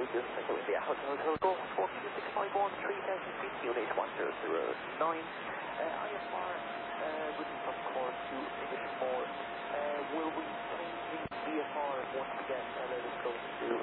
Just Echo India Hotel Golf 4651 3000 feet, unit 1009. IFR, within from course to English 4.